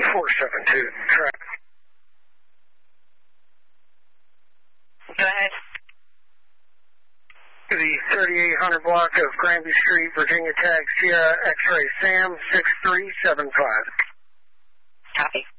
472, track. Go ahead. To the 3800 block of Granby Street, Virginia, tag Sierra X-ray Sam 6375. Copy.